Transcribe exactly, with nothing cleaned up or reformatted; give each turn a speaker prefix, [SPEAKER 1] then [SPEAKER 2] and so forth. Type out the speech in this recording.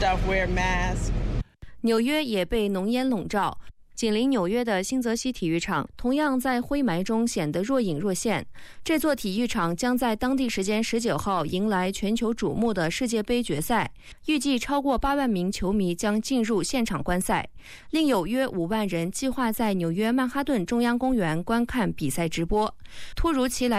[SPEAKER 1] stuff, wear masks.
[SPEAKER 2] 纽约也被浓烟笼罩。紧邻纽约的新泽西体育场同样在灰霾中显得若隐若现。这座体育场将在当地时间十九号迎来全球瞩目的世界杯决赛，预计超过八万名球迷将进入现场观赛，另有约五万人计划在纽约曼哈顿中央公园观看比赛直播。突如其来